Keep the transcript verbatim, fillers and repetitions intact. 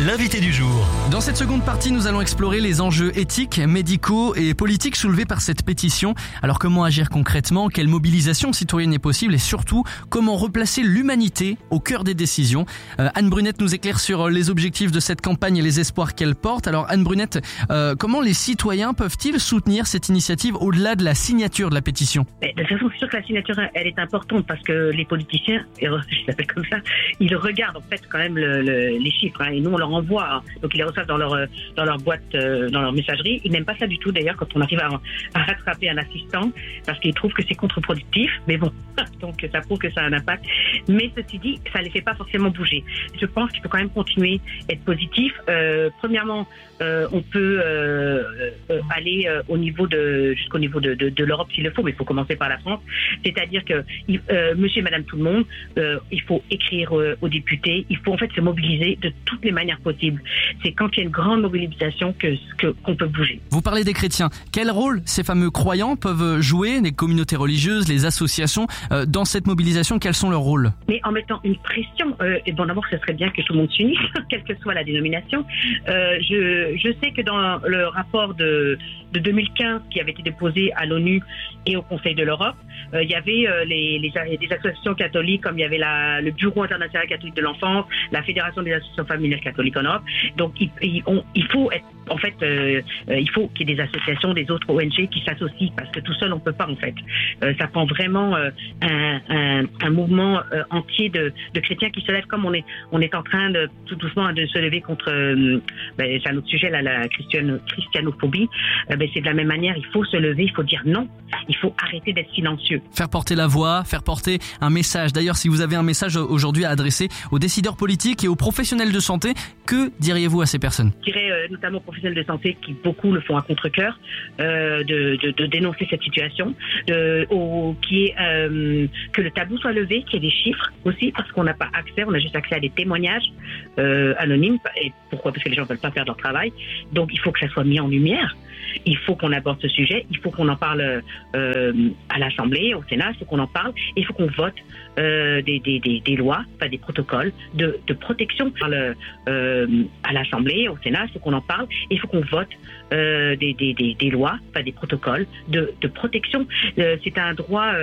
l'invité du jour. Dans cette seconde partie, nous allons explorer les enjeux éthiques, médicaux et politiques soulevés par cette pétition. Alors comment agir concrètement, quelle mobilisation citoyenne est possible et surtout comment replacer l'humanité au cœur des décisions. euh, Anne Brunette nous éclaire sur les objectifs de cette campagne et les espoirs qu'elle porte. Alors Anne Brunette, euh, comment les citoyens peuvent-ils soutenir cette initiative au-delà de la signature de la pétition? De toute façon, c'est sûr que la signature, elle est importante parce que les politiciens, et je l'appelle comme ça, ils regardent en fait quand même le, le, les chiffres, hein, et nous on leur envoie, hein, donc ils les reçoivent dans leur dans leur boîte, euh, dans leur messagerie. Ils n'aiment pas ça du tout d'ailleurs quand on arrive à, à rattraper un assistant parce qu'ils trouvent que c'est contre-productif. Mais bon, donc ça prouve que ça a un impact. Mais ceci dit, ça ne les fait pas forcément bouger. Je pense qu'il faut quand même continuer à être positif. Euh, premièrement, euh, on peut euh, euh, aller euh, au niveau de jusqu'au niveau de, de, de l'Europe s'il le faut, mais il faut commencer par la France. C'est-à-dire que euh, Monsieur et Madame tout le monde, euh, il faut écrire euh, aux députés. Il faut en fait se mobiliser de toutes les manières possibles. C'est quand il y a une grande mobilisation que, que qu'on peut bouger. Vous parlez des chrétiens. Quel rôle ces fameux croyants peuvent jouer, les communautés religieuses, les associations, euh, dans cette mobilisation? Quels sont leurs rôles? Mais en mettant une pression, euh, et bon d'abord ce serait bien que tout le monde s'unisse, quelle que soit la dénomination. Euh, je, je sais que dans le rapport de, de deux mille quinze qui avait été déposé à l'ONU et au Conseil de l'Europe, euh, il y avait euh, les, les, les associations catholiques, comme il y avait la, le Bureau international catholique de l'enfance, la Fédération des associations familiales catholiques en Europe. Donc il, il, on, il faut être, en fait, euh, euh, il faut qu'il y ait des associations, des autres O N G qui s'associent parce que tout seul on peut pas en fait. Euh, ça prend vraiment euh, un, un, un mouvement euh, entier de, de chrétiens qui se lèvent comme on est, on est en train de tout doucement de se lever contre, euh, ben, c'est un autre sujet là, la christiano, christianophobie. Euh, ben, c'est de la même manière, il faut se lever, il faut dire non, il faut arrêter d'être silencieux. Faire porter la voix, faire porter un message. D'ailleurs, si vous avez un message aujourd'hui à adresser aux décideurs politiques et aux professionnels de santé, que diriez-vous à ces personnes? Je dirais euh, notamment aux professionnels de santé qui beaucoup le font à contre-cœur, euh, de, de, de dénoncer cette situation, de, au, qui est euh, que le tabou soit levé, qu'il y ait des chiffres aussi, parce qu'on n'a pas accès, on a juste accès à des témoignages euh, anonymes. Et pourquoi? Parce que les gens ne veulent pas faire leur travail. Donc il faut que ça soit mis en lumière. Il faut qu'on aborde ce sujet, il faut qu'on en parle euh, à l'Assemblée, au Sénat, il faut qu'on en parle, et il faut qu'on vote euh, des, des, des, des lois, enfin des protocoles de, de protection le, euh, à l'Assemblée, au Sénat, il faut qu'on en parle, et il faut qu'on vote euh, des, des, des, des lois, enfin des protocoles de, de protection. Euh, c'est un droit. Euh,